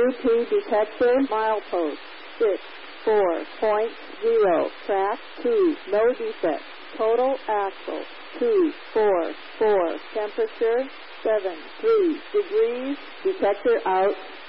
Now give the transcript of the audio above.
2 detector, milepost 64.0, track 2, no defect, total axle 244, temperature 73 degrees, detector out.